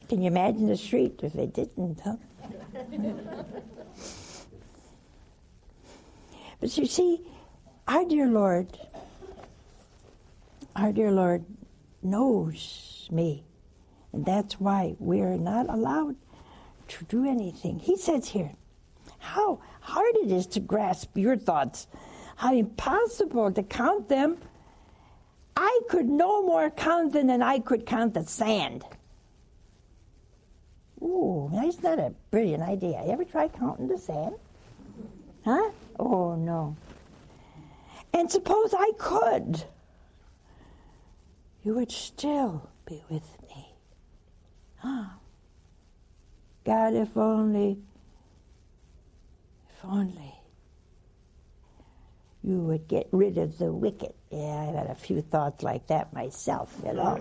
Can you imagine the street if they didn't, huh? But you see, our dear Lord knows me. And that's why we're not allowed to do anything. He says here, how hard it is to grasp your thoughts, how impossible to count them. I could no more count them than I could count the sand. Ooh, that's not a brilliant idea. You ever try counting the sand? Huh? Oh, no. And suppose I could. You would still be with me. Huh? God, if only you would get rid of the wicked. Yeah, I've had a few thoughts like that myself, you know.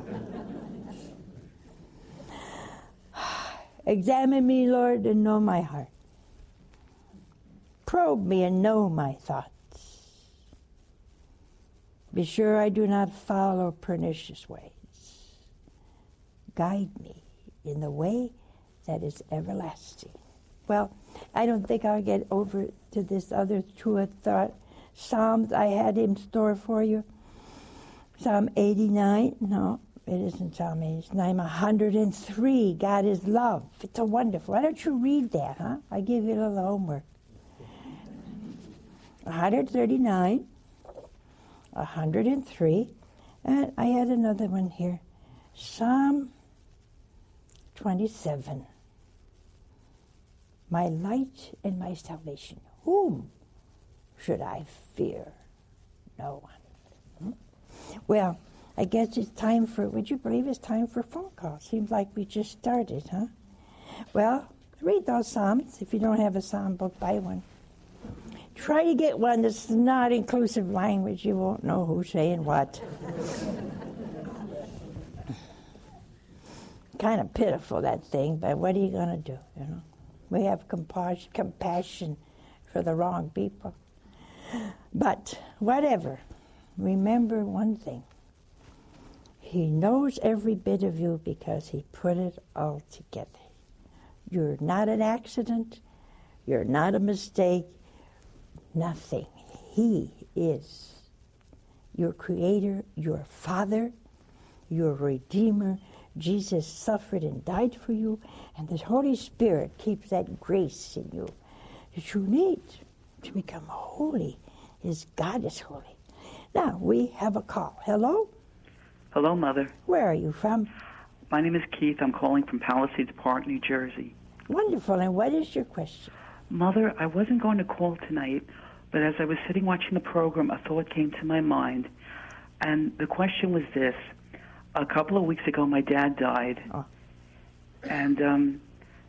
Examine me, Lord, and know my heart. Probe me and know my thoughts. Be sure I do not follow pernicious ways. Guide me in the way that is everlasting. Well, I don't think I'll get over to this other two thought Psalms I had in store for you. Psalm 89, no, it isn't Psalm 89, 103, God is love. It's so wonderful. Why don't you read that, huh? I give you a little homework. 139, 103, and I had another one here. Psalm 27. My light and my salvation. Whom should I fear? No one. Well, I guess it's time for, would you believe it's time for phone calls? Seems like we just started, huh? Well, read those Psalms. If you don't have a Psalm book, buy one. Try to get one that's not inclusive language. You won't know who's saying what. Kind of pitiful, that thing, but what are you going to do, you know? We have compassion for the wrong people. But whatever, remember one thing. He knows every bit of you because he put it all together. You're not an accident. You're not a mistake. Nothing. He is your creator, your father, your redeemer. Jesus suffered and died for you, and the Holy Spirit keeps that grace in you that you need to become holy as God is holy. Now, we have a call. Hello? Hello, Mother. Where are you from? My name is Keith. I'm calling from Palisades Park, New Jersey. Wonderful. And what is your question? Mother, I wasn't going to call tonight, but as I was sitting watching the program, a thought came to my mind. And the question was this. A couple of weeks ago, my dad died. Oh. And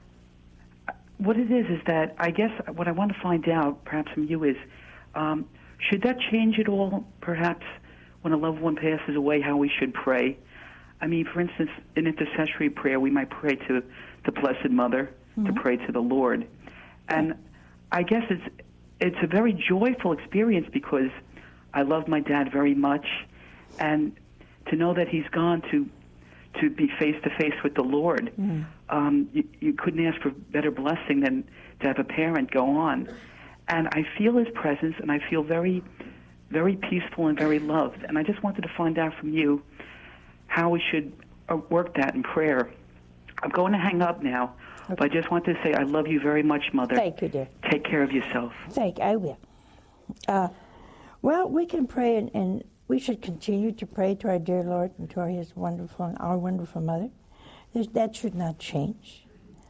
what it is that I guess what I want to find out, perhaps from you, is should that change at all, perhaps, when a loved one passes away, how we should pray? I mean, for instance, in intercessory prayer, we might pray to the Blessed Mother, to pray to the Lord. And I guess it's a very joyful experience because I love my dad very much, and to know that he's gone to be face-to-face with the Lord, you couldn't ask for better blessing than to have a parent go on. And I feel his presence, and I feel very, very peaceful and very loved. And I just wanted to find out from you how we should work that in prayer. I'm going to hang up now, but I just want to say I love you very much, Mother. Thank you, dear. Take care of yourself. I will. Well, we can pray, and we should continue to pray to our dear Lord and to His wonderful and our wonderful Mother. That should not change.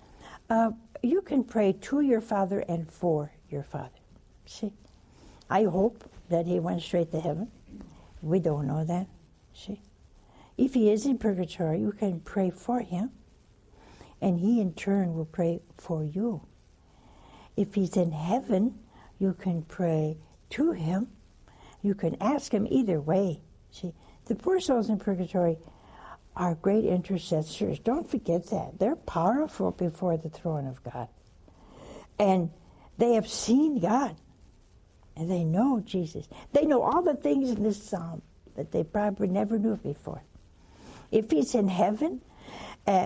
You can pray to your Father and for your Father. See, I hope that He went straight to heaven. We don't know that. See, if He is in purgatory, you can pray for Him, and He in turn will pray for you. If He's in heaven, you can pray to Him. You can ask Him either way. See, the poor souls in purgatory are great intercessors. Don't forget that. They're powerful before the throne of God. And they have seen God. And they know Jesus. They know all the things in this psalm that they probably never knew before. If He's in heaven,